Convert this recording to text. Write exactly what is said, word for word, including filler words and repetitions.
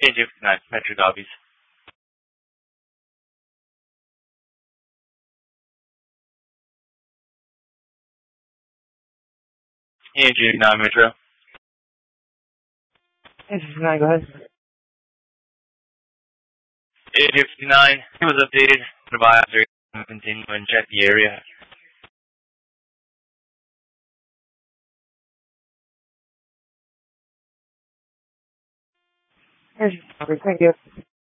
A J fifty-nine, Metro Dobbies. A J fifty-nine, Metro. A J fifty-nine, go ahead. A J fifty-nine, it was updated. Provide after continue and check the area. A J fifty-nine, thank you.